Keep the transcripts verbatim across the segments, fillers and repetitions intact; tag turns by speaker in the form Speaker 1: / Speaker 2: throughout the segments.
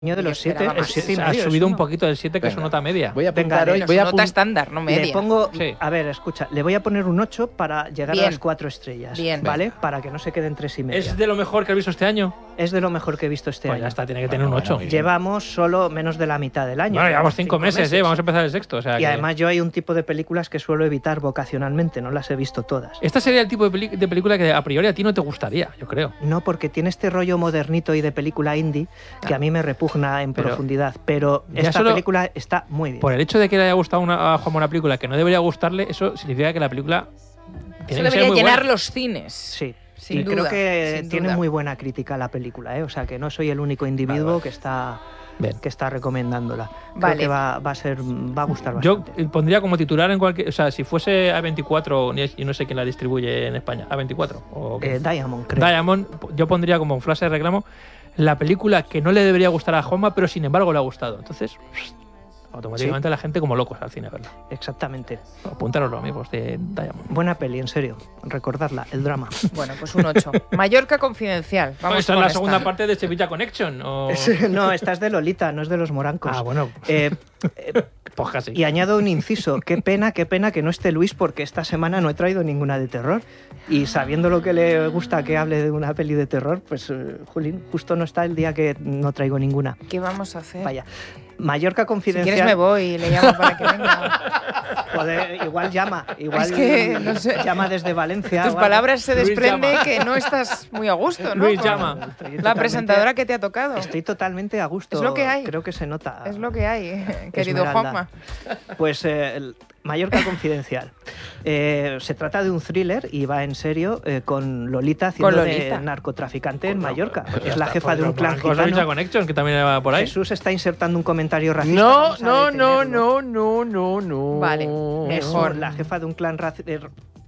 Speaker 1: de los siete, el siete y
Speaker 2: Ha
Speaker 1: medio,
Speaker 2: subido
Speaker 1: ¿no?
Speaker 2: un poquito del siete, que
Speaker 3: Venga.
Speaker 2: es su nota media.
Speaker 3: Voy a apuntar
Speaker 1: Venga,
Speaker 3: hoy.
Speaker 1: le-
Speaker 3: Voy a
Speaker 4: nota
Speaker 3: apun-
Speaker 4: estándar, no media.
Speaker 1: Le pongo,
Speaker 2: Sí.
Speaker 1: a ver, escucha, le voy a poner un ocho para llegar
Speaker 4: Bien.
Speaker 1: a las cuatro estrellas,
Speaker 4: Bien.
Speaker 1: ¿vale?
Speaker 3: Venga.
Speaker 1: Para que no se queden tres y media.
Speaker 2: ¿Es de lo mejor que has visto este año?
Speaker 1: Es de lo mejor que he visto este
Speaker 2: Pues
Speaker 1: año.
Speaker 2: ya está, tiene que
Speaker 3: Bueno,
Speaker 2: tener un
Speaker 3: bueno,
Speaker 2: ocho.
Speaker 3: muy bien.
Speaker 1: Llevamos solo menos de la mitad del año.
Speaker 2: Bueno, llevamos cinco, meses, ¿eh? Vamos a empezar el sexto. O sea
Speaker 1: Y
Speaker 2: que-
Speaker 1: además yo hay un tipo de películas que suelo evitar vocacionalmente, no las he visto todas.
Speaker 2: Esta sería el tipo de, peli- de película que a priori a ti no te gustaría, yo creo.
Speaker 1: No, porque tiene este rollo modernito y de película indie que a mí me repugna en
Speaker 2: Pero-
Speaker 1: profundidad, pero
Speaker 2: Ya
Speaker 1: esta
Speaker 2: solo-
Speaker 1: película está muy bien.
Speaker 2: Por el hecho de que le haya gustado una, a Juanma una película que no debería gustarle, eso significa que la película
Speaker 4: Eso
Speaker 2: tiene que ser
Speaker 4: debería
Speaker 2: muy
Speaker 4: llenar
Speaker 2: buena.
Speaker 4: los cines.
Speaker 1: Sí.
Speaker 4: Sin
Speaker 1: y
Speaker 4: duda,
Speaker 1: creo que
Speaker 4: sin
Speaker 1: tiene
Speaker 4: duda.
Speaker 1: muy buena crítica la película, ¿eh? O sea que no soy el único individuo
Speaker 2: Vale, vale.
Speaker 1: que está
Speaker 2: Bien.
Speaker 1: que está recomendándola. Creo
Speaker 4: Vale.
Speaker 1: que va, va a ser va a gustar
Speaker 2: Yo
Speaker 1: bastante.
Speaker 2: eh, pondría como titular en cualquier... O sea, si fuese A veinticuatro, ni- y no sé quién la distribuye en España, A veinticuatro o...
Speaker 1: Eh, Diamond, creo.
Speaker 2: Diamond, yo pondría como un frase de reclamo la película que no le debería gustar a Juanma, pero sin embargo le ha gustado. Entonces, automáticamente la gente como locos al cine a verla.
Speaker 1: Exactamente.
Speaker 2: Apuntaros los amigos de Diamond.
Speaker 1: Buena peli, en serio. Recordadla, el drama.
Speaker 4: Bueno, pues un ocho. Mallorca Confidencial. Vamos
Speaker 2: ¿Esta es
Speaker 4: con
Speaker 2: la
Speaker 4: esta.
Speaker 2: segunda parte de Sevilla Connection? O...
Speaker 1: No, esta es de Lolita, no es de los morancos.
Speaker 2: Ah, bueno,
Speaker 1: Eh, eh,
Speaker 2: pues casi.
Speaker 1: y añado un inciso. Qué pena, qué pena que no esté Luis porque esta semana no he traído ninguna de terror. Y sabiendo lo que le gusta que hable de una peli de terror, pues, eh, Julín, justo no está el día que no traigo ninguna.
Speaker 4: ¿Qué vamos a hacer?
Speaker 1: Vaya. Mallorca
Speaker 4: Si
Speaker 1: Confidencial.
Speaker 4: quieres me voy y le llamo para que venga.
Speaker 1: Joder, igual llama. Igual
Speaker 4: Es que, no sé.
Speaker 1: llama desde Valencia.
Speaker 4: Tus
Speaker 1: o algo.
Speaker 4: palabras se
Speaker 2: Luis
Speaker 4: desprende
Speaker 2: llama.
Speaker 4: que no estás muy a gusto, ¿no?
Speaker 2: Luis
Speaker 4: Con
Speaker 2: llama.
Speaker 1: Estoy
Speaker 4: La
Speaker 1: totalmente-
Speaker 4: presentadora que te ha tocado.
Speaker 1: Estoy totalmente a gusto.
Speaker 4: Es lo que hay.
Speaker 1: Creo que se nota.
Speaker 4: Es lo que hay, querido
Speaker 1: Esmeralda.
Speaker 4: Juanma.
Speaker 1: Pues eh, el Mallorca Confidencial. Eh, se trata de un thriller y va en serio eh, con Lolita haciendo
Speaker 4: Con Lolita.
Speaker 1: de narcotraficante en Mallorca.
Speaker 2: Pues ya
Speaker 1: es la
Speaker 2: está,
Speaker 1: jefa
Speaker 2: pues
Speaker 1: de un
Speaker 2: los
Speaker 1: clan
Speaker 2: morancos Sevilla
Speaker 1: gitano.
Speaker 2: Connection, que también va por ahí.
Speaker 1: Jesús está insertando un comentario racista.
Speaker 3: No,
Speaker 1: vamos a
Speaker 3: no, no,
Speaker 1: detenerlo.
Speaker 3: no, no, no, no.
Speaker 4: Vale,
Speaker 1: Es
Speaker 4: mejor.
Speaker 1: la jefa de un clan raci- eh,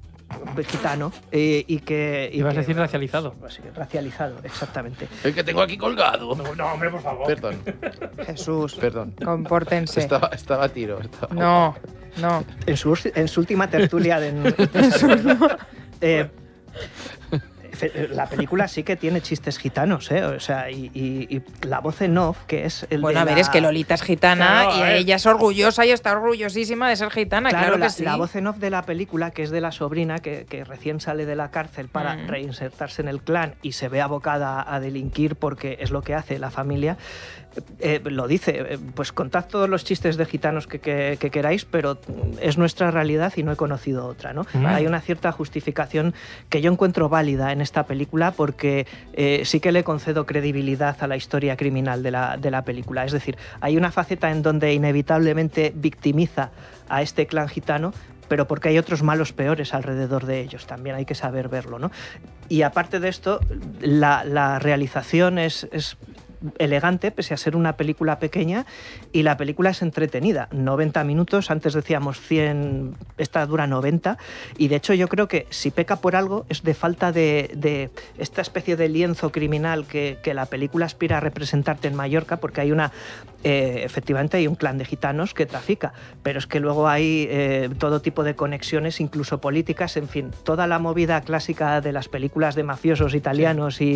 Speaker 1: gitano eh, y que... y
Speaker 2: Ibas a
Speaker 1: que-
Speaker 2: decir racializado.
Speaker 1: Sí, racializado, exactamente.
Speaker 3: El que tengo aquí colgado.
Speaker 2: No, hombre, por favor.
Speaker 3: Perdón,
Speaker 4: Jesús,
Speaker 3: perdón.
Speaker 4: compórtense.
Speaker 3: Estaba, estaba a tiro. estaba-
Speaker 4: No, no.
Speaker 1: En su, en su última tertulia de... eh, fe- la película sí que tiene chistes gitanos, ¿eh? O sea, y, y- y la voz en off, que es el
Speaker 4: Bueno,
Speaker 1: de
Speaker 4: a ver,
Speaker 1: la-
Speaker 4: es que Lolita es gitana
Speaker 2: Claro,
Speaker 4: y
Speaker 2: a ver.
Speaker 4: ella es orgullosa y está orgullosísima de ser gitana,
Speaker 1: Claro,
Speaker 4: claro,
Speaker 1: la,
Speaker 4: que sí.
Speaker 1: la voz en off de la película, que es de la sobrina que, que recién sale de la cárcel para
Speaker 4: Mm.
Speaker 1: reinsertarse en el clan y se ve abocada a delinquir porque es lo que hace la familia, eh, lo dice, eh, pues contad todos los chistes de gitanos que, que- que queráis, pero es nuestra realidad y no he conocido otra, ¿no?
Speaker 2: Mm.
Speaker 1: Hay una cierta justificación que yo encuentro válida en esta película porque eh, sí que le concedo credibilidad a la historia criminal de la, de la película. Es decir, hay una faceta en donde inevitablemente victimiza a este clan gitano, pero porque hay otros malos peores alrededor de ellos. También hay que saber verlo, ¿no? Y aparte de esto, la, la realización es, es elegante, pese a ser una película pequeña, y la película es entretenida. noventa minutos, antes decíamos cien, esta dura noventa, y de hecho yo creo que si peca por algo es de falta de, de esta especie de lienzo criminal que, que la película aspira a representarte en Mallorca, porque hay una... Eh, efectivamente hay un clan de gitanos que trafica, pero es que luego hay eh, todo tipo de conexiones, incluso políticas, en fin, toda la movida clásica de las películas de mafiosos italianos y,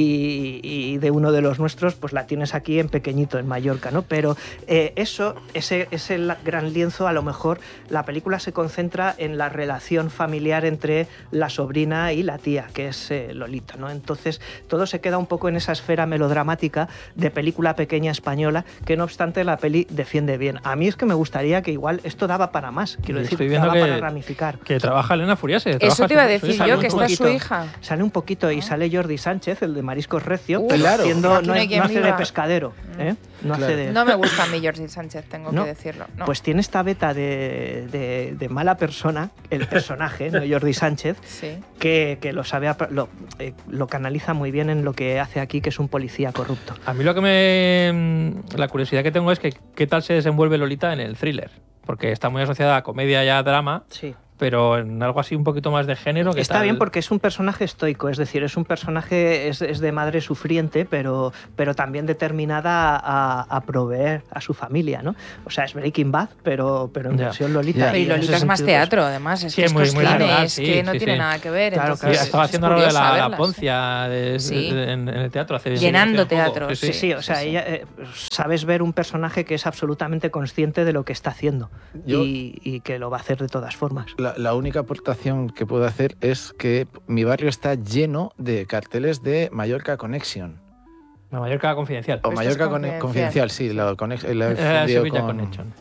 Speaker 1: y- y de uno de los nuestros, pues la tienes aquí en pequeñito, en Mallorca, ¿no? Pero eh, eso, ese, ese la- gran lienzo, a lo mejor la película se concentra en la relación familiar entre la sobrina y la tía, que es eh, Lolita, ¿no? Entonces todo se queda un poco en esa esfera melodramática de película pequeña española, que no obstante la peli defiende bien. A mí es que me gustaría que igual esto daba para más, quiero
Speaker 2: Yo
Speaker 1: decir,
Speaker 2: estoy viendo
Speaker 1: daba
Speaker 2: que-
Speaker 1: para ramificar.
Speaker 2: Que trabaja Elena Furiase.
Speaker 4: Eso
Speaker 2: trabaja
Speaker 4: te iba a
Speaker 2: su-
Speaker 4: decir
Speaker 2: su
Speaker 1: sale
Speaker 4: yo,
Speaker 1: un
Speaker 4: que está su
Speaker 1: poquito.
Speaker 4: hija.
Speaker 1: Sale un poquito y sale Jordi Sánchez, el de Mariscos Recio,
Speaker 4: Uh,
Speaker 1: pero
Speaker 3: claro.
Speaker 1: haciendo,
Speaker 4: Aquí
Speaker 1: no,
Speaker 4: no hay quien
Speaker 1: no hace de
Speaker 4: viva.
Speaker 1: pescadero, ¿eh? No
Speaker 3: Claro.
Speaker 1: hace de...
Speaker 4: No me gusta a mí Jordi Sánchez, tengo
Speaker 1: ¿No?
Speaker 4: que decirlo. No.
Speaker 1: Pues tiene esta beta de, de- de mala persona, el personaje, no Jordi Sánchez,
Speaker 4: Sí.
Speaker 1: que, que lo sabe, ap- lo, eh, lo canaliza muy bien en lo que hace aquí, que es un policía corrupto.
Speaker 2: A mí lo que me... La curiosidad que tengo es que qué tal se desenvuelve Lolita en el thriller. Porque está muy asociada a comedia y a drama,
Speaker 1: Sí.
Speaker 2: pero en algo así un poquito más de género. ¿Qué
Speaker 1: Está
Speaker 2: tal?
Speaker 1: bien porque es un personaje estoico, es decir, es un personaje, es, es de madre sufriente, pero, pero también determinada a, a proveer a su familia, ¿no? O sea, es Breaking Bad, pero, pero en
Speaker 2: Ya.
Speaker 1: versión Lolita.
Speaker 3: Ya.
Speaker 4: Pero y
Speaker 1: en ese
Speaker 4: Lolita es más
Speaker 1: sentido, pues,
Speaker 4: teatro, además. Es
Speaker 2: Sí,
Speaker 4: que
Speaker 2: es
Speaker 4: esto
Speaker 2: muy-
Speaker 4: es
Speaker 2: muy
Speaker 4: cine,
Speaker 2: natural,
Speaker 4: es
Speaker 2: sí,
Speaker 4: que no
Speaker 2: sí,
Speaker 4: tiene
Speaker 2: sí.
Speaker 4: nada que ver.
Speaker 1: Claro,
Speaker 4: entonces
Speaker 2: Sí, estaba
Speaker 4: es
Speaker 2: haciendo ahora de
Speaker 4: curiosa
Speaker 2: la, la
Speaker 4: verlas.
Speaker 2: Poncia de-
Speaker 4: Sí.
Speaker 2: de- en, en el teatro hace
Speaker 4: Llenando
Speaker 2: hace poco.
Speaker 4: teatros.
Speaker 1: Sí, sí, o sea,
Speaker 4: sí, sí.
Speaker 1: ella eh, sabes ver un personaje que es absolutamente consciente de lo que está haciendo
Speaker 3: Yo-
Speaker 1: y, y que lo va a hacer de todas formas.
Speaker 3: La, la única aportación que puedo hacer es que mi barrio está lleno de carteles de Mallorca Connection.
Speaker 2: La Mallorca Confidencial.
Speaker 3: O
Speaker 4: Esto es
Speaker 3: Mallorca Con-
Speaker 4: confidencial.
Speaker 3: Confidencial, sí, la, conex- la he
Speaker 2: Eh,
Speaker 3: fundido
Speaker 2: Sevilla
Speaker 3: con-
Speaker 2: Connection.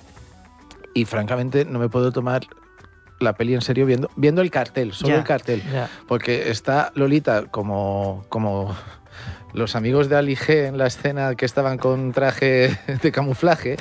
Speaker 3: Y francamente no me puedo tomar la peli en serio viendo, viendo el cartel, solo
Speaker 1: Ya.
Speaker 3: el cartel.
Speaker 2: Ya.
Speaker 3: Porque está Lolita como, como los amigos de Ali G en la escena que estaban con traje de camuflaje.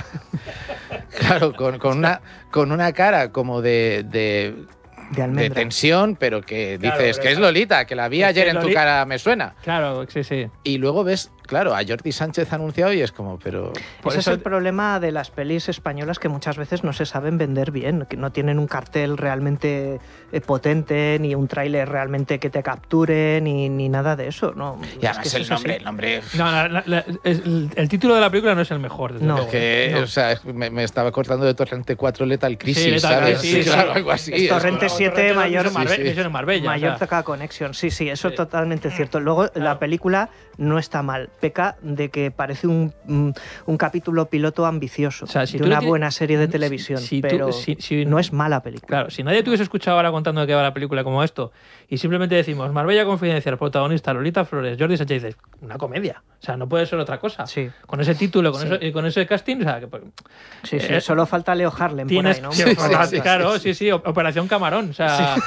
Speaker 3: Claro, con, con, una, con una cara como de, de,
Speaker 1: De
Speaker 3: de
Speaker 1: almendra.
Speaker 3: tensión, pero que
Speaker 2: Claro,
Speaker 3: dices
Speaker 2: pero
Speaker 3: que es
Speaker 2: esa-
Speaker 3: Lolita, que la vi
Speaker 2: es
Speaker 3: ayer
Speaker 2: que
Speaker 3: en tu
Speaker 2: Loli-
Speaker 3: cara, me suena.
Speaker 2: Claro, sí, sí.
Speaker 3: Y luego ves, claro, a Jordi Sánchez anunciado y es como, pero...
Speaker 2: Por
Speaker 1: Ese
Speaker 2: eso-
Speaker 1: es el problema de las pelis españolas, que muchas veces no se saben vender bien, que no tienen un cartel realmente eh, potente, ni un tráiler realmente que te capture, ni, ni nada de eso. No,
Speaker 3: Y
Speaker 1: es
Speaker 3: además
Speaker 1: que
Speaker 3: el
Speaker 1: eso es
Speaker 3: nombre,
Speaker 1: así.
Speaker 3: el nombre...
Speaker 2: No, la- la- la- es- el, el título de la película no es el mejor. Desde
Speaker 1: No.
Speaker 2: luego.
Speaker 3: Que,
Speaker 1: no.
Speaker 3: o sea, me, me estaba cortando de Torrente cuatro Lethal Crisis,
Speaker 2: Lethal
Speaker 3: ¿sabes?
Speaker 2: Crisis, sí,
Speaker 3: claro,
Speaker 2: sí.
Speaker 3: algo así.
Speaker 1: Es
Speaker 3: es
Speaker 1: Torrente
Speaker 3: como-
Speaker 1: siete, mayor-
Speaker 2: Misión Marbe-
Speaker 3: sí, sí.
Speaker 2: Misión en Marbella. o sea.
Speaker 1: Mallorca Connection, sí, sí, eso
Speaker 2: Sí.
Speaker 1: es totalmente cierto. Luego, la película no está mal, peca de que parece un, un, un capítulo piloto ambicioso
Speaker 2: O sea, si
Speaker 1: de
Speaker 2: tú
Speaker 1: una
Speaker 2: le ti-
Speaker 1: buena serie de
Speaker 2: si-
Speaker 1: televisión,
Speaker 2: si tú-
Speaker 1: pero
Speaker 2: si- si-
Speaker 1: no es mala película.
Speaker 2: Claro, si nadie te hubiese escuchado ahora contando de qué va la película como esto, y simplemente decimos Marbella Confidencial, protagonista Lolita Flores, Jordi Sánchez, dices, una comedia. O sea, no puede ser otra cosa.
Speaker 1: Sí,
Speaker 2: Con ese título, con,
Speaker 1: Sí.
Speaker 2: eso, y con ese casting, o sea, que pues,
Speaker 1: sí, sí.
Speaker 2: Eh,
Speaker 1: Solo falta Leo Harlem por
Speaker 2: tienes
Speaker 1: ahí, ¿no?
Speaker 2: sí,
Speaker 3: Sí,
Speaker 2: claro,
Speaker 3: sí, sí,
Speaker 2: claro,
Speaker 3: sí,
Speaker 2: sí, sí, Operación Camarón. O sea,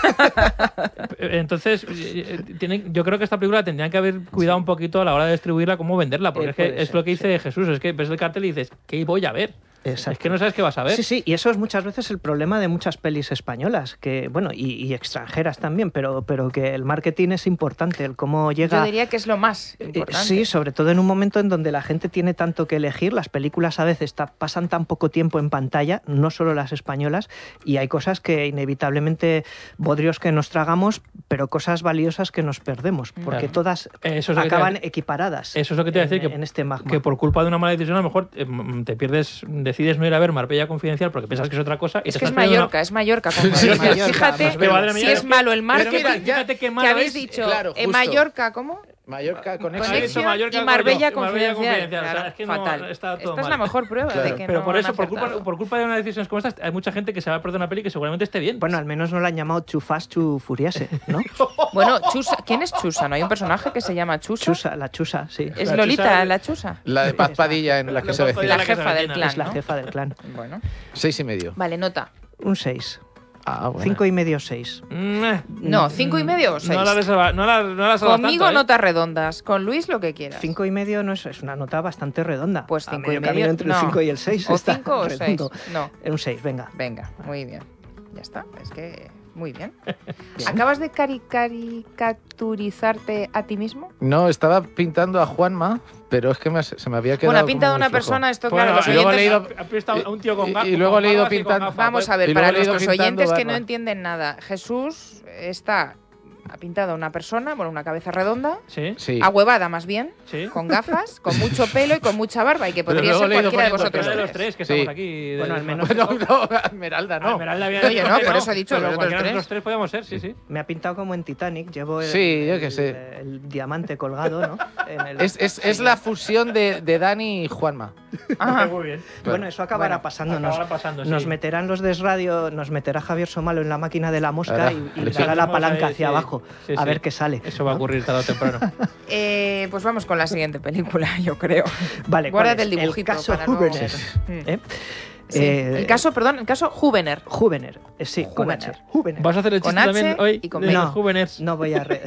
Speaker 2: entonces, eh, tienen, yo creo que esta película tendrían que haber cuidado un poquito a la hora de distribuirla, cómo venderla, porque
Speaker 1: Eh,
Speaker 2: es, que
Speaker 1: puede
Speaker 2: es
Speaker 1: ser,
Speaker 2: lo que dice Jesús, es que ves el cartel y dices, ¿qué voy a ver?
Speaker 1: Exacto.
Speaker 2: Es que no sabes qué vas a ver.
Speaker 1: Sí, sí, y eso es muchas veces el problema de muchas pelis españolas, que bueno, y, y extranjeras también, pero, pero que el marketing es importante, el cómo llega...
Speaker 4: Yo diría que es lo más
Speaker 1: Eh,
Speaker 4: importante.
Speaker 1: Sí, sobre todo en un momento en donde la gente tiene tanto que elegir, las películas a veces ta- pasan tan poco tiempo en pantalla, no solo las españolas, y hay cosas que inevitablemente, bodrios que nos tragamos, pero cosas valiosas que nos perdemos, porque
Speaker 2: Claro.
Speaker 1: todas
Speaker 2: Eso es lo que te
Speaker 1: acaban
Speaker 2: iba a decir.
Speaker 1: equiparadas.
Speaker 2: Eso es lo que te iba a decir,
Speaker 1: en,
Speaker 2: que-
Speaker 1: en este magma.
Speaker 2: Que por culpa de una mala decisión, a lo mejor eh, m- te pierdes, decides no ir a ver Marbella Confidencial porque piensas que es otra cosa. Y
Speaker 4: Es
Speaker 2: te
Speaker 4: que es
Speaker 2: estás perdiendo
Speaker 4: Mallorca, es Mallorca. Con
Speaker 1: Sí,
Speaker 4: Mallorca.
Speaker 1: Mallorca,
Speaker 4: Fíjate
Speaker 1: más
Speaker 2: Pero, madre mía,
Speaker 4: si
Speaker 2: es
Speaker 4: es
Speaker 2: que-
Speaker 4: malo el
Speaker 3: pero
Speaker 4: marketing.
Speaker 3: mira, ya-
Speaker 2: fíjate qué
Speaker 4: que
Speaker 2: malo
Speaker 4: habéis
Speaker 2: es.
Speaker 4: dicho
Speaker 3: claro,
Speaker 4: en
Speaker 3: justo.
Speaker 4: Mallorca, ¿cómo?
Speaker 3: Mallorca Connection.
Speaker 4: Conexión
Speaker 2: Mallorca
Speaker 4: y
Speaker 2: con-
Speaker 4: Marbella
Speaker 2: y Marbella
Speaker 4: Confidencial.
Speaker 2: Confidencial, o sea,
Speaker 4: Claro,
Speaker 2: es que no-
Speaker 4: fatal.
Speaker 2: está todo
Speaker 4: Esta es
Speaker 2: mal.
Speaker 4: la mejor prueba
Speaker 3: Claro.
Speaker 4: de que
Speaker 2: Pero
Speaker 4: no
Speaker 2: por
Speaker 4: han
Speaker 2: eso, por culpa,
Speaker 4: acertado.
Speaker 2: por culpa de una decisión como esta, hay mucha gente que se va a perder una peli que seguramente esté bien.
Speaker 1: Bueno, al menos no la han llamado Too Fast, Too Furiase, ¿no?
Speaker 4: Bueno, Chusa, ¿quién es Chusa? ¿No hay un personaje que se llama Chusa?
Speaker 1: Chusa, la Chusa, sí.
Speaker 4: ¿Es
Speaker 2: La
Speaker 4: Lolita
Speaker 2: Chusa-
Speaker 4: la Chusa?
Speaker 3: La de Paz Padilla en la que
Speaker 2: La
Speaker 3: se
Speaker 2: Paz Padilla
Speaker 3: vecina.
Speaker 4: La
Speaker 2: que se
Speaker 4: jefa del
Speaker 2: avecina.
Speaker 4: clan,
Speaker 1: Es la
Speaker 4: ¿no?
Speaker 1: jefa del clan.
Speaker 4: Bueno.
Speaker 3: Seis y medio.
Speaker 4: Vale, nota.
Speaker 1: Un seis.
Speaker 3: Ah, bueno.
Speaker 1: Cinco y medio, seis.
Speaker 2: Mm, eh,
Speaker 4: No, cinco y medio o seis.
Speaker 2: No la reserva, no la, no la salvas
Speaker 4: Conmigo
Speaker 2: tanto, ¿eh?
Speaker 4: notas redondas, con Luis lo que quieras.
Speaker 1: Cinco y medio no es, es una nota bastante redonda.
Speaker 4: Pues
Speaker 1: A
Speaker 4: cinco
Speaker 1: medio
Speaker 4: y medio,
Speaker 1: camino entre
Speaker 4: no.
Speaker 1: el cinco y el seis.
Speaker 4: O
Speaker 1: está
Speaker 4: cinco o seis.
Speaker 1: redondo.
Speaker 4: No,
Speaker 1: Un seis, venga.
Speaker 4: venga, muy bien. Ya está, es que muy bien. ¿Acabas de cari caricaturizarte a ti mismo?
Speaker 3: No, estaba pintando a Juanma, pero es que me- se me había quedado.
Speaker 4: Bueno, ha pintado
Speaker 3: como
Speaker 4: una
Speaker 3: muy flojo.
Speaker 4: persona, esto
Speaker 2: Bueno,
Speaker 4: claro, los
Speaker 3: y luego he
Speaker 4: oyentes...
Speaker 3: leído-
Speaker 2: Ha prestado a un tío con
Speaker 3: y-
Speaker 2: gafas.
Speaker 3: y luego he leído pintando-
Speaker 4: Vamos a ver,
Speaker 3: Y
Speaker 4: para
Speaker 3: luego he ido
Speaker 4: nuestros
Speaker 3: pintando
Speaker 4: oyentes que no
Speaker 3: barba.
Speaker 4: entienden nada, Jesús está ha pintado a una persona, bueno, una cabeza redonda,
Speaker 2: Sí,
Speaker 3: Sí.
Speaker 4: ahuevada más bien,
Speaker 2: sí.
Speaker 4: con gafas, con mucho pelo y con mucha barba, y que
Speaker 3: Pero
Speaker 4: podría
Speaker 3: luego
Speaker 4: ser
Speaker 3: le he ido
Speaker 4: cualquiera de
Speaker 3: poniendo
Speaker 4: vosotros
Speaker 2: Pero de
Speaker 3: pelo.
Speaker 2: los tres que
Speaker 3: Sí.
Speaker 2: estamos aquí. de-
Speaker 1: Bueno, al menos-
Speaker 3: Bueno, no, Esmeralda
Speaker 2: Ah,
Speaker 3: no.
Speaker 2: Esmeralda había
Speaker 4: Oye,
Speaker 2: dicho
Speaker 4: no,
Speaker 2: que
Speaker 4: por eso he dicho
Speaker 2: pero
Speaker 4: los otros
Speaker 2: cualquiera de
Speaker 4: tres.
Speaker 2: los tres podíamos ser, sí, sí.
Speaker 1: Me ha pintado como en Titanic, llevo el,
Speaker 3: Sí, yo qué
Speaker 1: el-
Speaker 3: sé.
Speaker 1: el diamante colgado, ¿no? En el-
Speaker 3: Es, es, es la fusión de, de Dani y Juanma.
Speaker 4: Ajá.
Speaker 2: Muy bien.
Speaker 1: Bueno, eso acabará
Speaker 4: Bueno,
Speaker 1: pasando.
Speaker 2: acabará
Speaker 1: Nos,
Speaker 2: pasando,
Speaker 1: nos
Speaker 2: sí.
Speaker 1: meterán los de Radio, nos meterá Javier Somalo en la máquina de la mosca
Speaker 3: Ahora,
Speaker 1: y, y
Speaker 3: le
Speaker 1: le dará la
Speaker 2: pondremos
Speaker 1: palanca
Speaker 2: ahí,
Speaker 1: hacia
Speaker 2: sí.
Speaker 1: abajo
Speaker 2: Sí,
Speaker 1: a
Speaker 2: sí.
Speaker 1: ver qué sale.
Speaker 2: Eso va a ocurrir tarde o temprano.
Speaker 4: Eh, pues vamos con la siguiente película, yo creo.
Speaker 1: Vale, ¿cuál
Speaker 4: Guárdate
Speaker 1: es?
Speaker 4: el dibujito
Speaker 1: caso
Speaker 4: para luego-
Speaker 1: Hubener.
Speaker 4: Mm.
Speaker 1: ¿eh?
Speaker 4: Sí,
Speaker 1: Eh,
Speaker 4: el caso, perdón, el caso Hubener.
Speaker 1: Hubener, eh, sí, con
Speaker 4: Hubener.
Speaker 1: H. Hubener.
Speaker 2: ¿Vas a hacer el
Speaker 4: Con
Speaker 2: chiste
Speaker 4: H
Speaker 2: también hoy?
Speaker 4: y con
Speaker 2: de
Speaker 4: B.
Speaker 2: los
Speaker 1: No,
Speaker 2: jóvenes?
Speaker 1: No voy a, re-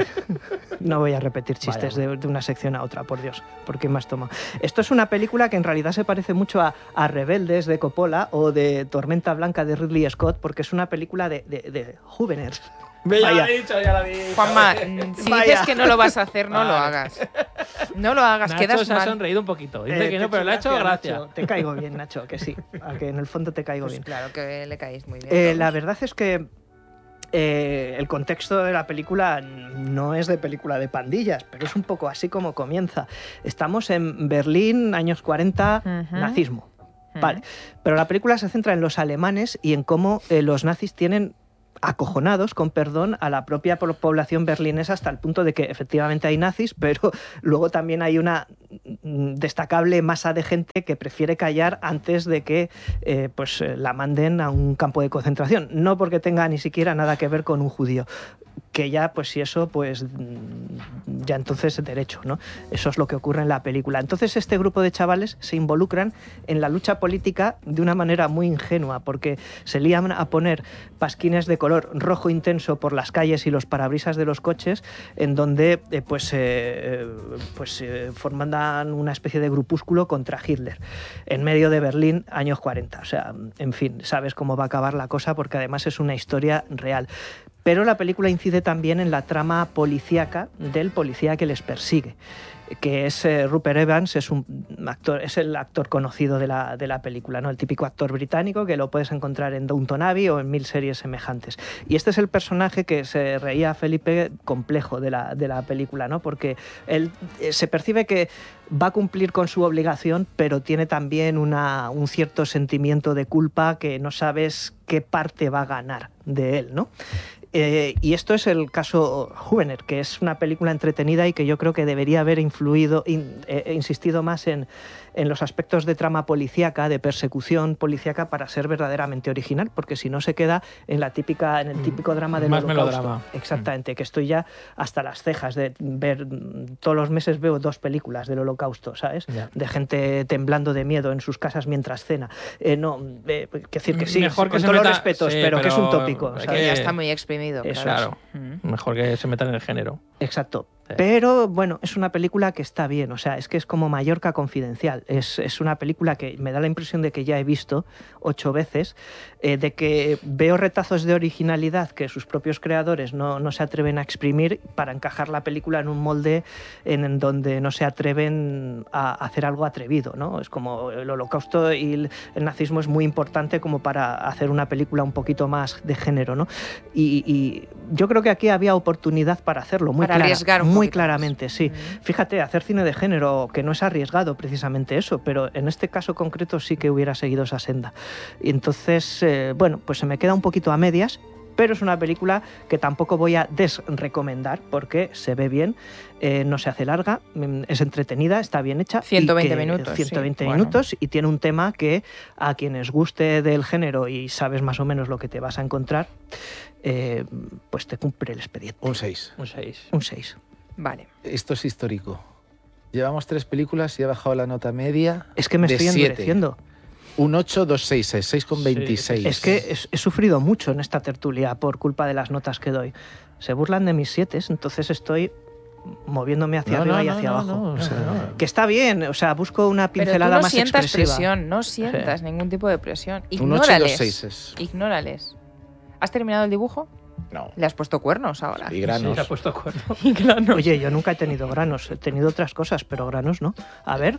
Speaker 1: no voy a repetir chistes
Speaker 2: Vaya,
Speaker 1: de, de una sección a otra, por Dios, porque más toma. Esto es una película que en realidad se parece mucho a, a Rebeldes de Coppola o de Tormenta Blanca de Ridley Scott, porque es una película de, de, de Hubener.
Speaker 2: Ve, ya
Speaker 1: Vaya.
Speaker 2: lo he dicho, ya lo he dicho.
Speaker 4: Juanma, mm, si
Speaker 1: Vaya.
Speaker 4: dices que no lo vas a hacer, no
Speaker 2: Vale.
Speaker 4: lo hagas. No lo hagas,
Speaker 2: Nacho
Speaker 4: quedas
Speaker 2: se ha
Speaker 4: mal.
Speaker 2: sonreído un poquito. Dice
Speaker 1: Eh,
Speaker 2: que
Speaker 1: te
Speaker 2: no, pero le ha hecho
Speaker 1: gracia,
Speaker 2: gracia.
Speaker 1: Nacho. Te caigo bien, Nacho, que sí. A que en el fondo te caigo
Speaker 4: Pues
Speaker 1: bien.
Speaker 4: claro que le caéis muy bien.
Speaker 1: Eh,
Speaker 4: todos.
Speaker 1: la verdad es que eh, el contexto de la película no es de película de pandillas, pero es un poco así como comienza. Estamos en Berlín, años cuarenta, uh-huh. nazismo. Uh-huh. Vale. Pero la película se centra en los alemanes y en cómo eh, los nazis tienen acojonados, con perdón, a la propia población berlinesa, hasta el punto de que efectivamente hay nazis, pero luego también hay una destacable masa de gente que prefiere callar antes de que eh, pues, la manden a un campo de concentración. No porque tenga ni siquiera nada que ver con un judío, que ya, pues si eso, pues ya entonces es derecho, ¿no? Eso es lo que ocurre en la película. Entonces este grupo de chavales se involucran en la lucha política de una manera muy ingenua, porque se lían a poner pasquines de color rojo intenso por las calles y los parabrisas de los coches, en donde eh, pues, eh, pues eh, forman una especie de grupúsculo contra Hitler, en medio de Berlín, años cuarenta. O sea, en fin, sabes cómo va a acabar la cosa, porque además es una historia real. Pero la película incide también en la trama policíaca del policía que les persigue, que es eh, Rupert Evans, es, un actor, es el actor conocido de la, de la película, ¿no? El típico actor británico que lo puedes encontrar en Downton Abbey o en mil series semejantes. Y este es el personaje que se reía Felipe complejo de la, de la película, ¿no? Porque él eh, se percibe que va a cumplir con su obligación, pero tiene también una, un cierto sentimiento de culpa que no sabes qué parte va a ganar de él, ¿no? Eh, y esto es el caso Juvener, que es una película entretenida y que yo creo que debería haber influido, in, eh, insistido más en, en los aspectos de trama policíaca, de persecución policíaca, para ser verdaderamente original, porque si no se queda en la típica, en el típico drama del
Speaker 2: más
Speaker 1: Holocausto.
Speaker 2: Melodrama.
Speaker 1: Exactamente, que estoy ya hasta las cejas de ver, todos los meses veo dos películas del Holocausto, ¿sabes? Yeah. De gente temblando de miedo en sus casas mientras cena. Eh, no, eh, quiero decir que sí,
Speaker 2: mejor que
Speaker 1: con
Speaker 2: se
Speaker 1: todos
Speaker 2: meta,
Speaker 1: los respetos,
Speaker 2: sí,
Speaker 1: pero,
Speaker 2: pero
Speaker 1: que es un tópico.
Speaker 4: Que
Speaker 1: ¿sabes?
Speaker 4: ya está muy exprimido.
Speaker 1: Eso
Speaker 2: claro,
Speaker 1: es.
Speaker 2: mm. Mejor que se metan en el género.
Speaker 1: Exacto.
Speaker 2: Sí.
Speaker 1: Pero bueno, es una película que está bien, o sea, es que es como Mallorca Confidencial. Es, es una película que me da la impresión de que ya he visto ocho veces, eh, de que veo retazos de originalidad que sus propios creadores no, no se atreven a exprimir para encajar la película en un molde en, en donde no se atreven a hacer algo atrevido, ¿no? Es como el Holocausto y el, el nazismo es muy importante como para hacer una película un poquito más de género, ¿no? Y, y yo creo que aquí había oportunidad para hacerlo, muy,
Speaker 4: para
Speaker 1: clara,
Speaker 4: arriesgar un
Speaker 1: muy
Speaker 4: poquito
Speaker 1: claramente,
Speaker 4: más.
Speaker 1: sí.
Speaker 4: Mm.
Speaker 1: Fíjate, hacer cine de género, que no es arriesgado precisamente eso, pero en este caso concreto sí que hubiera seguido esa senda. Y entonces, eh, bueno, pues se me queda un poquito a medias, pero es una película que tampoco voy a desrecomendar porque se ve bien, eh, no se hace larga, es entretenida, está bien hecha.
Speaker 4: ciento veinte
Speaker 1: y que,
Speaker 4: minutos.
Speaker 1: ciento veinte
Speaker 4: sí,
Speaker 1: minutos
Speaker 4: bueno.
Speaker 1: Y tiene un tema que a quienes guste del género y sabes más o menos lo que te vas a encontrar, eh, pues te cumple el expediente.
Speaker 3: Un seis.
Speaker 2: Un seis.
Speaker 1: Un seis.
Speaker 4: Vale.
Speaker 3: Esto es histórico. Llevamos tres películas y ha bajado la nota media.
Speaker 1: Es que me
Speaker 3: de
Speaker 1: estoy
Speaker 3: siete.
Speaker 1: endureciendo.
Speaker 3: Un ocho, dos, seis, seis con veintiséis.
Speaker 1: Sí, es que he, he sufrido mucho en esta tertulia por culpa de las notas que doy. Se burlan de mis siete, entonces estoy moviéndome hacia
Speaker 3: no,
Speaker 1: arriba
Speaker 3: no,
Speaker 1: y
Speaker 3: no,
Speaker 1: hacia
Speaker 3: no,
Speaker 1: abajo.
Speaker 3: no, o sea, no.
Speaker 1: Que está bien, o sea, busco una pincelada
Speaker 4: Pero tú no
Speaker 1: más
Speaker 4: sientas
Speaker 1: expresiva.
Speaker 4: presión, no sientas sí. ningún tipo de presión.
Speaker 3: Un ocho, dos,
Speaker 4: Ignórales.
Speaker 3: seis.
Speaker 4: Ignórales. ¿Has terminado el dibujo?
Speaker 3: No.
Speaker 4: Le has puesto cuernos ahora.
Speaker 3: Y granos.
Speaker 2: Sí, le ha puesto cuernos.
Speaker 4: Y granos.
Speaker 1: Oye, yo nunca he tenido granos, he tenido otras cosas, pero granos no. A ver.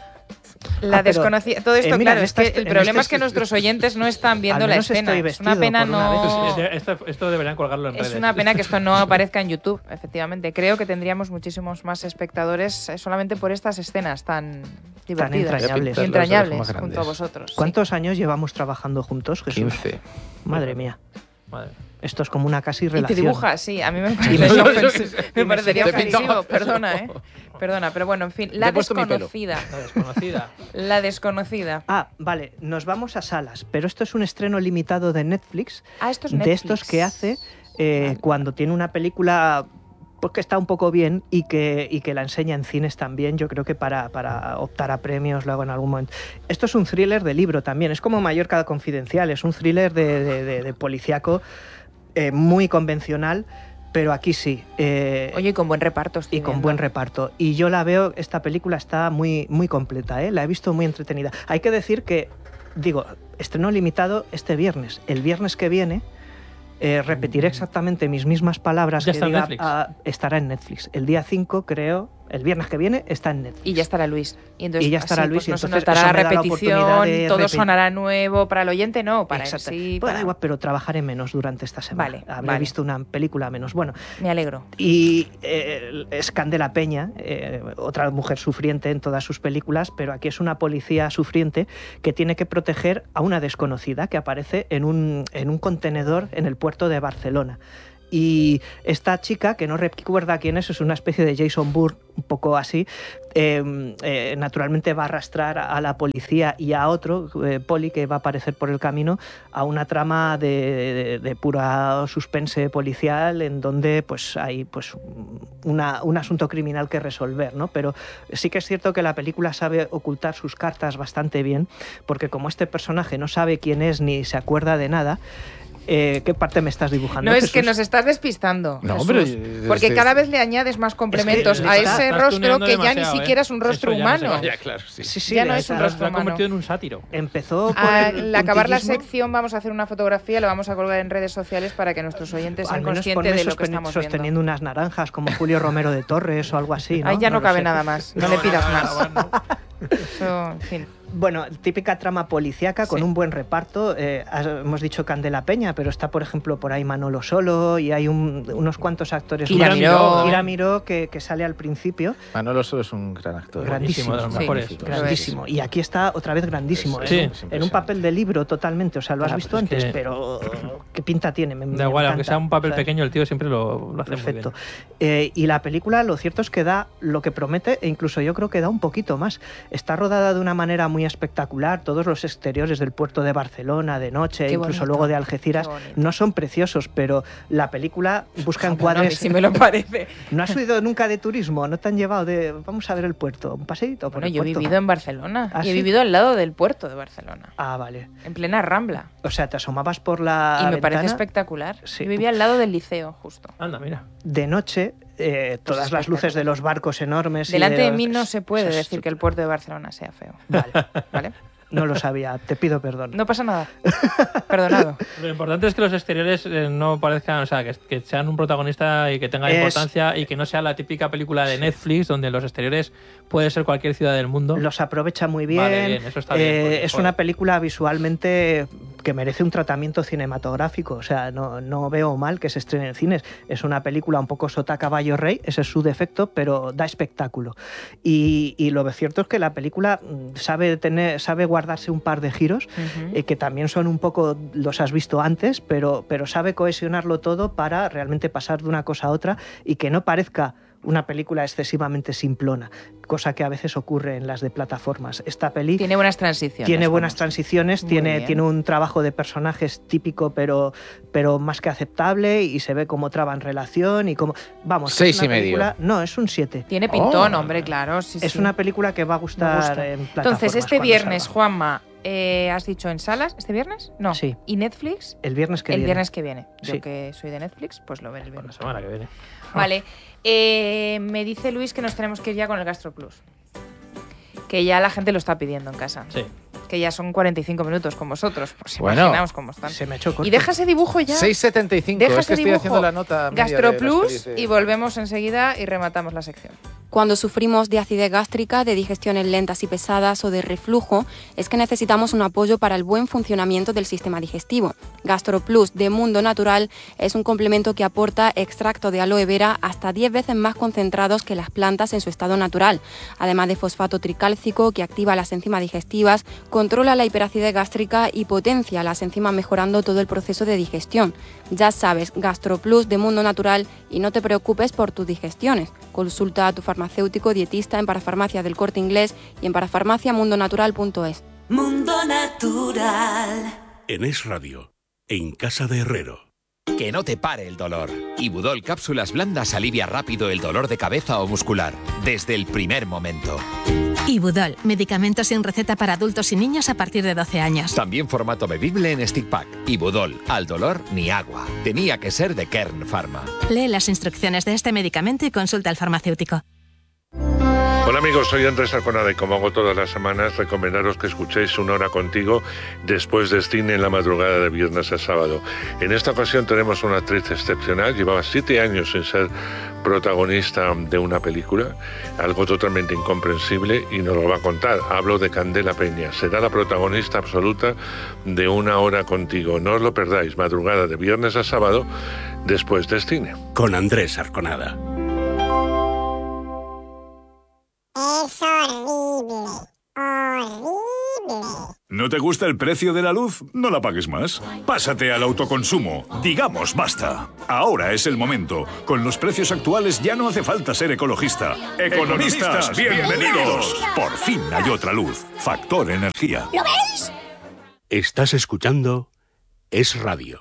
Speaker 4: La
Speaker 1: Ah, pero,
Speaker 4: desconocida. Todo esto,
Speaker 1: eh, mira,
Speaker 4: claro,
Speaker 1: en
Speaker 4: es
Speaker 1: esta
Speaker 4: que
Speaker 1: est-
Speaker 4: el
Speaker 1: en
Speaker 4: problema
Speaker 1: este-
Speaker 4: es que nuestros oyentes no están viendo
Speaker 1: Al
Speaker 4: la
Speaker 1: menos
Speaker 4: escena.
Speaker 1: estoy
Speaker 4: Es una
Speaker 1: vestido,
Speaker 4: pena
Speaker 1: por una
Speaker 4: no.
Speaker 2: Este- esto, esto deberían colgarlo en
Speaker 4: Es
Speaker 2: redes.
Speaker 4: una pena que esto no aparezca en YouTube, efectivamente. Creo que tendríamos muchísimos más espectadores eh, solamente por estas escenas tan divertidas
Speaker 1: entrañables.
Speaker 4: y entrañables
Speaker 3: Más
Speaker 4: junto a
Speaker 3: grandes.
Speaker 4: vosotros. sí.
Speaker 1: ¿Cuántos años llevamos trabajando juntos, Jesús?
Speaker 3: quince.
Speaker 1: Madre mía.
Speaker 2: Madre.
Speaker 1: Esto es como una casi
Speaker 4: Y
Speaker 1: relación.
Speaker 4: te dibujas, sí. A mí me
Speaker 1: me-
Speaker 4: parecería, ofensivo, me parecería
Speaker 3: Te pintó.
Speaker 4: ofensivo. Perdona, ¿eh? Perdona, pero bueno, en fin.
Speaker 3: Te
Speaker 4: La
Speaker 3: he puesto mi pelo.
Speaker 4: desconocida.
Speaker 2: La desconocida.
Speaker 4: La desconocida.
Speaker 1: Ah, vale, nos vamos a salas, pero esto es un estreno limitado de Netflix,
Speaker 4: Ah, esto es
Speaker 1: de
Speaker 4: Netflix.
Speaker 1: estos que hace eh,
Speaker 4: Vale.
Speaker 1: cuando tiene una película pues que está un poco bien y que, y que la enseña en cines también, yo creo que para, para optar a premios luego en algún momento. Esto es un thriller de libro también, es como Mallorca Confidencial, es un thriller de, de, de, de policíaco eh, muy convencional, pero aquí sí. eh,
Speaker 4: Oye, y con buen reparto. estoy
Speaker 1: y con
Speaker 4: viendo.
Speaker 1: buen reparto. Y yo la veo, esta película está muy, muy completa, ¿eh? La he visto muy entretenida. Hay que decir que, digo, estreno limitado este viernes. El viernes que viene eh, repetiré exactamente mis mismas palabras
Speaker 2: Ya
Speaker 1: que
Speaker 2: está en
Speaker 1: diga,
Speaker 2: Netflix.
Speaker 1: ah, estará en Netflix. El día cinco, creo, El viernes que viene está en Netflix.
Speaker 4: Y ya estará Luis. Y, entonces,
Speaker 1: y ya estará
Speaker 4: así,
Speaker 1: Luis.
Speaker 4: Pues
Speaker 1: y
Speaker 4: no se
Speaker 1: entonces
Speaker 4: notará
Speaker 1: eso me da la
Speaker 4: repetición,
Speaker 1: oportunidad de
Speaker 4: todo
Speaker 1: repetir.
Speaker 4: sonará nuevo para el oyente, no, para
Speaker 1: Exacto.
Speaker 4: él sí.
Speaker 1: Pues
Speaker 4: Para...
Speaker 1: da igual, pero trabajaré menos durante esta semana.
Speaker 4: Vale,
Speaker 1: Habré
Speaker 4: vale.
Speaker 1: visto una película menos. Bueno,
Speaker 4: Me alegro.
Speaker 1: y eh, es Candela Peña, eh, otra mujer sufriente en todas sus películas, pero aquí es una policía sufriente que tiene que proteger a una desconocida que aparece en un, en un contenedor en el puerto de Barcelona. Y esta chica, que no recuerda quién es, es una especie de Jason Bourne, un poco así, eh, eh, naturalmente va a arrastrar a la policía y a otro, eh, poli, que va a aparecer por el camino, a una trama de, de, de pura suspense policial en donde pues, hay pues, una, un asunto criminal que resolver, ¿no? Pero sí que es cierto que la película sabe ocultar sus cartas bastante bien, porque como este personaje no sabe quién es ni se acuerda de nada, Eh, ¿qué parte me estás dibujando?
Speaker 4: No, es
Speaker 1: Jesús?
Speaker 4: que nos estás despistando.
Speaker 3: No,
Speaker 4: Jesús,
Speaker 3: pero-
Speaker 4: porque
Speaker 3: es-
Speaker 4: cada vez le añades más complementos
Speaker 1: es que
Speaker 4: a
Speaker 1: está-
Speaker 4: ese
Speaker 2: estás
Speaker 4: rostro
Speaker 2: tuneando
Speaker 4: que ya ni
Speaker 2: demasiado,
Speaker 4: siquiera
Speaker 2: ¿eh?
Speaker 4: es un rostro
Speaker 2: Eso ya no se
Speaker 4: humano.
Speaker 2: vale.
Speaker 3: Ya, claro, sí.
Speaker 1: Sí, sí,
Speaker 4: Ya no es
Speaker 1: esa-
Speaker 4: un
Speaker 2: Lo
Speaker 4: rostro
Speaker 2: ha
Speaker 4: humano.
Speaker 2: convertido en un sátiro.
Speaker 1: Empezó por
Speaker 4: Al,
Speaker 1: el
Speaker 4: acabar la
Speaker 1: puntillismo.
Speaker 4: sección vamos a hacer una fotografía, la vamos a colgar en redes sociales para que nuestros oyentes
Speaker 1: Al
Speaker 4: sean
Speaker 1: menos
Speaker 4: conscientes
Speaker 1: ponme
Speaker 4: de lo que
Speaker 1: sosteni-
Speaker 4: estamos
Speaker 1: sosteniendo
Speaker 4: viendo.
Speaker 1: unas naranjas como Julio Romero de Torres o algo así, ¿no?
Speaker 4: Ahí ya no,
Speaker 1: lo
Speaker 4: cabe
Speaker 1: sé.
Speaker 4: nada más, no, le pidas más. Eso, en fin.
Speaker 1: Bueno, típica trama policíaca con
Speaker 4: Sí.
Speaker 1: un buen reparto. Eh, has- hemos dicho Candela Peña, pero está, por ejemplo, por ahí Manolo Solo y hay un- unos cuantos actores.
Speaker 4: Kira
Speaker 1: más.
Speaker 4: Miró.
Speaker 1: Kira Miró, que, que sale al principio.
Speaker 3: Manolo Solo es un gran actor.
Speaker 1: Grandísimo,
Speaker 2: de los
Speaker 4: Sí,
Speaker 2: mejores.
Speaker 3: magnífico.
Speaker 4: Claro.
Speaker 1: Grandísimo. Y aquí está otra vez grandísimo.
Speaker 3: Es-
Speaker 2: Sí.
Speaker 1: en,
Speaker 3: es
Speaker 1: un, en un
Speaker 3: impresionante.
Speaker 1: papel de libro totalmente. O sea, lo has
Speaker 2: Ah,
Speaker 1: visto
Speaker 2: pues es
Speaker 1: antes,
Speaker 2: que-
Speaker 1: pero ¿qué pinta tiene? Me, me
Speaker 2: Da igual, aunque
Speaker 1: encanta.
Speaker 2: sea un papel
Speaker 1: O sea,
Speaker 2: pequeño, el tío siempre lo, lo hace
Speaker 1: Perfecto.
Speaker 2: muy
Speaker 1: Eh, y la película, lo cierto es que da lo que promete e incluso yo creo que da un poquito más. Está rodada de una manera muy espectacular. Todos los exteriores del puerto de Barcelona, de noche,
Speaker 4: Qué
Speaker 1: incluso
Speaker 4: bonito,
Speaker 1: luego de Algeciras,
Speaker 4: qué bonito.
Speaker 1: no son preciosos, pero la película busca
Speaker 4: Bueno, a mí
Speaker 1: encuadres.
Speaker 4: sí me lo parece.
Speaker 1: ¿No has ido nunca de turismo? ¿No te han llevado de vamos a ver el puerto? ¿Un paseíto por
Speaker 4: Bueno,
Speaker 1: el
Speaker 4: yo he
Speaker 1: puerto?
Speaker 4: vivido en Barcelona
Speaker 1: ¿Ah,
Speaker 4: y he
Speaker 1: sí?
Speaker 4: vivido al lado del puerto de Barcelona,
Speaker 1: Ah, vale.
Speaker 4: en plena Rambla.
Speaker 1: O sea, te asomabas por la
Speaker 4: y me parece
Speaker 1: ventana.
Speaker 4: espectacular.
Speaker 1: Sí.
Speaker 4: Yo vivía al lado del liceo, justo.
Speaker 2: Anda, mira.
Speaker 1: De noche, eh, todas las luces de los barcos enormes. y
Speaker 4: Delante de
Speaker 1: los-
Speaker 4: mí no se puede
Speaker 1: es-
Speaker 4: decir que el puerto de Barcelona sea feo.
Speaker 1: Vale,
Speaker 4: ¿Vale?
Speaker 1: no lo sabía. Te pido perdón.
Speaker 4: No pasa nada. Perdonado.
Speaker 2: Lo importante es que los exteriores eh, no parezcan, o sea, que, que sean un protagonista y que tenga
Speaker 1: Es-
Speaker 2: importancia y que no sea la típica película de Netflix donde los exteriores puede ser cualquier ciudad del mundo.
Speaker 1: Los aprovecha muy bien.
Speaker 2: Vale, bien, eso está bien,
Speaker 1: Eh,
Speaker 2: porque,
Speaker 1: es
Speaker 2: joder.
Speaker 1: una película visualmente que merece un tratamiento cinematográfico. O sea, no, no veo mal que se estrene en cines. Es una película un poco sota caballo rey, ese es su defecto, pero da espectáculo. Y, y lo cierto es que la película mm, sabe, tener, sabe guardarse un par de giros,
Speaker 4: Ujú.
Speaker 1: eh, que también son un poco, los has visto antes, pero, pero sabe cohesionarlo todo para realmente pasar de una cosa a otra y que no parezca una película excesivamente simplona, cosa que a veces ocurre en las de plataformas. Esta peli
Speaker 4: Tiene buenas transiciones.
Speaker 1: tiene buenas
Speaker 4: vamos.
Speaker 1: transiciones,
Speaker 4: Muy
Speaker 1: tiene,
Speaker 4: bien.
Speaker 1: tiene un trabajo de personajes típico, pero, pero más que aceptable, y se ve cómo traban relación y cómo... Vamos, es
Speaker 3: Seis
Speaker 1: una
Speaker 3: y medio.
Speaker 1: película- No, es un siete.
Speaker 4: Tiene pintón,
Speaker 3: Oh.
Speaker 4: hombre, claro. Sí,
Speaker 1: Es
Speaker 4: sí.
Speaker 1: una película que va a
Speaker 4: Me
Speaker 1: gustar
Speaker 4: gusta.
Speaker 1: en plataformas.
Speaker 4: Entonces, este
Speaker 1: cuando
Speaker 4: viernes,
Speaker 1: salga.
Speaker 4: Juanma, eh, ¿has dicho en salas? ¿Este viernes? No.
Speaker 1: Sí.
Speaker 4: ¿Y Netflix?
Speaker 1: El viernes que
Speaker 4: el
Speaker 1: viene.
Speaker 4: viernes que viene. Yo
Speaker 1: Sí.
Speaker 4: que soy de Netflix, pues lo veré el
Speaker 2: Por la
Speaker 4: viernes.
Speaker 2: semana que viene.
Speaker 4: Vale. Eh, me dice Luis que nos tenemos que ir ya con el Gastro Plus. Que ya la gente lo está pidiendo en casa.
Speaker 2: Sí.
Speaker 4: Que ya son cuarenta y cinco minutos con vosotros. Pues
Speaker 3: Bueno.
Speaker 4: imaginaos cómo están.
Speaker 1: Se me ha hecho corto.
Speaker 4: Y deja ese dibujo ya.
Speaker 3: seis setenta y cinco.
Speaker 4: Deja
Speaker 3: Es que
Speaker 4: ese
Speaker 3: estoy
Speaker 4: dibujo.
Speaker 3: haciendo la nota media de
Speaker 4: Gastro
Speaker 3: las
Speaker 4: Plus
Speaker 3: pelis de-
Speaker 4: y volvemos enseguida y rematamos la sección.
Speaker 5: Cuando sufrimos de acidez gástrica, de digestiones lentas y pesadas o de reflujo, es que necesitamos un apoyo para el buen funcionamiento del sistema digestivo. GastroPlus de Mundo Natural es un complemento que aporta extracto de aloe vera hasta diez veces más concentrados que las plantas en su estado natural, además de fosfato tricálcico que activa las enzimas digestivas, controla la hiperacidez gástrica y potencia las enzimas mejorando todo el proceso de digestión. Ya sabes, GastroPlus de Mundo Natural y no te preocupes por tus digestiones. Consulta a tu farmacéutico dietista en Parafarmacia del Corte Inglés y en parafarmacia mundo natural punto es.
Speaker 6: Mundo Natural.
Speaker 7: En Es Radio, en Casa de Herrero.
Speaker 8: Que no te pare el dolor. Ibudol Cápsulas Blandas alivia rápido el dolor de cabeza o muscular, desde el primer momento.
Speaker 9: Ibudol, medicamento sin receta para adultos y niños a partir de doce años.
Speaker 8: También formato bebible en stick pack. Ibudol, al dolor ni agua. Tenía que ser de Kern Pharma.
Speaker 9: Lee las instrucciones de este medicamento y consulta al farmacéutico.
Speaker 10: Hola amigos, soy Andrés Arconada y como hago todas las semanas, recomendaros que escuchéis Una Hora Contigo después del cine en la madrugada de viernes a sábado. En esta ocasión tenemos una actriz excepcional, llevaba siete años sin ser protagonista de una película, algo totalmente incomprensible, y nos lo va a contar. Hablo de Candela Peña, será la protagonista absoluta de Una Hora Contigo. No os lo perdáis, madrugada de viernes a sábado después del cine.
Speaker 7: Con Andrés Arconada.
Speaker 11: Es horrible, horrible.
Speaker 12: ¿No te gusta el precio de la luz? No la pagues más. Pásate al autoconsumo. Digamos basta. Ahora es el momento. Con los precios actuales ya no hace falta ser ecologista. ¡Economistas, bienvenidos! Por fin hay otra luz. Factor Energía.
Speaker 11: ¿Lo veis?
Speaker 7: Estás escuchando Es Radio.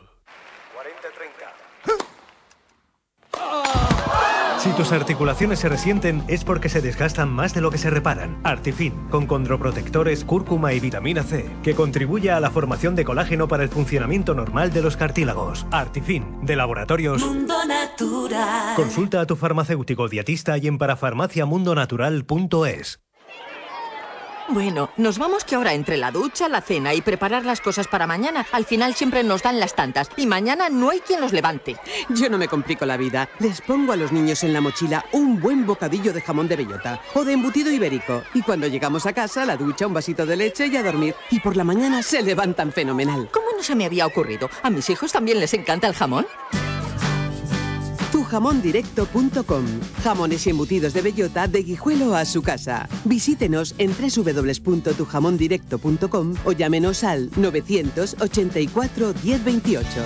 Speaker 13: Si tus articulaciones se resienten es porque se desgastan más de lo que se reparan. Artifin, con condroprotectores, cúrcuma y vitamina C, que contribuye a la formación de colágeno para el funcionamiento normal de los cartílagos. Artifin, de Laboratorios
Speaker 6: Mundo Natural.
Speaker 13: Consulta a tu farmacéutico dietista y en parafarmacia mundo natural punto es.
Speaker 14: Bueno, nos vamos que ahora entre la ducha, la cena y preparar las cosas para mañana, al final siempre nos dan las tantas y mañana no hay quien los levante.
Speaker 15: Yo no me complico la vida. Les pongo a los niños en la mochila un buen bocadillo de jamón de bellota o de embutido ibérico. Y cuando llegamos a casa, la ducha, un vasito de leche y a dormir. Y por la mañana se levantan fenomenal.
Speaker 14: ¿Cómo no se me había ocurrido? ¿A mis hijos también les encanta el jamón?
Speaker 15: tu jamón directo punto com. Jamones y embutidos de bellota de Guijuelo a su casa. Visítenos en doble u doble u doble u punto tu jamón directo punto com o llámenos al novecientos ochenta y cuatro diez veintiocho.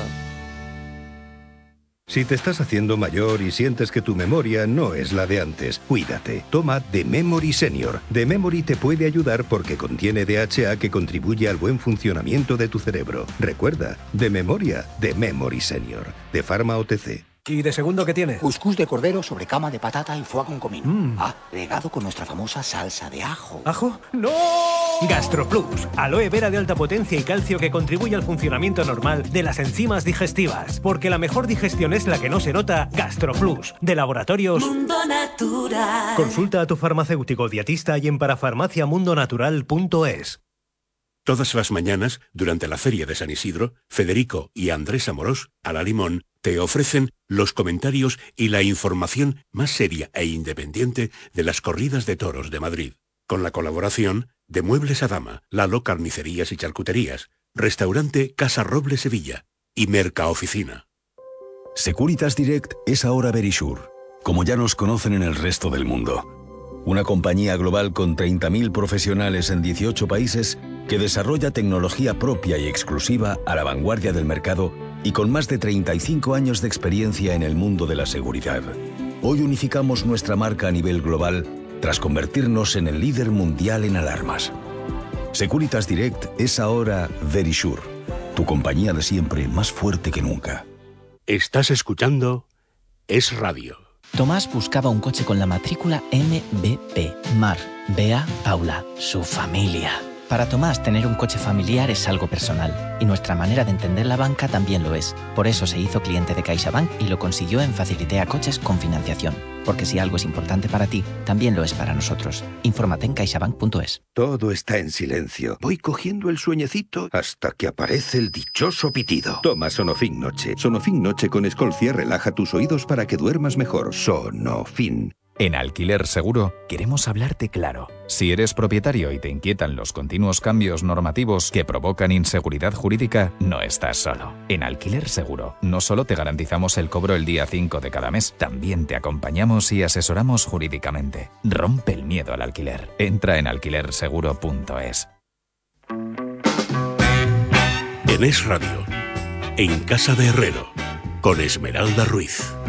Speaker 16: Si te estás haciendo mayor y sientes que tu memoria no es la de antes, cuídate. Toma The Memory Senior. The Memory te puede ayudar porque contiene D H A que contribuye al buen funcionamiento de tu cerebro. Recuerda, de memoria, The Memory Senior. De Pharma O T C.
Speaker 13: ¿Y de segundo qué tiene?
Speaker 17: Cuscús de cordero sobre cama de patata y foie con comino.
Speaker 13: Mm.
Speaker 17: Ah, regado con nuestra famosa salsa de ajo.
Speaker 13: ¿Ajo? ¡No! GastroPlus, aloe vera de alta potencia y calcio que contribuye al funcionamiento normal de las enzimas digestivas. Porque la mejor digestión es la que no se nota. GastroPlus, de Laboratorios
Speaker 6: Mundo Natural.
Speaker 13: Consulta a tu farmacéutico dietista y en parafarmacia mundo natural punto es.
Speaker 7: Todas las mañanas, durante la Feria de San Isidro, Federico y Andrés Amorós, a la Limón, te ofrecen los comentarios y la información más seria e independiente de las corridas de toros de Madrid. Con la colaboración de Muebles a Dama, Lalo Carnicerías y Charcuterías, Restaurante Casa Roble Sevilla y Mercaoficina.
Speaker 18: Securitas Direct es ahora Verisure, como ya nos conocen en el resto del mundo. Una compañía global con treinta mil profesionales en dieciocho países que desarrolla tecnología propia y exclusiva a la vanguardia del mercado y con más de treinta y cinco años de experiencia en el mundo de la seguridad. Hoy unificamos nuestra marca a nivel global tras convertirnos en el líder mundial en alarmas. Securitas Direct es ahora Verisure, tu compañía de siempre más fuerte que nunca.
Speaker 7: Estás escuchando Es Radio.
Speaker 19: Tomás buscaba un coche con la matrícula M B P. Mar, Bea, Paula, su familia. Para Tomás, tener un coche familiar es algo personal, y nuestra manera de entender la banca también lo es. Por eso se hizo cliente de CaixaBank y lo consiguió en Facilitea Coches con financiación. Porque si algo es importante para ti, también lo es para nosotros. Infórmate en caixabank punto es.
Speaker 16: Todo está en silencio. Voy cogiendo el sueñecito hasta que aparece el dichoso pitido. Toma Sonofin Noche. Sonofin Noche con Escolcia relaja tus oídos para que duermas mejor. Sonofin.
Speaker 20: En Alquiler Seguro queremos hablarte claro. Si eres propietario y te inquietan los continuos cambios normativos que provocan inseguridad jurídica, no estás solo. En Alquiler Seguro no solo te garantizamos el cobro el día cinco de cada mes, también te acompañamos y asesoramos jurídicamente. Rompe el miedo al alquiler. Entra en alquiler seguro punto es.
Speaker 7: En Es Radio, en Casa de Herrero, con Esmeralda Ruiz.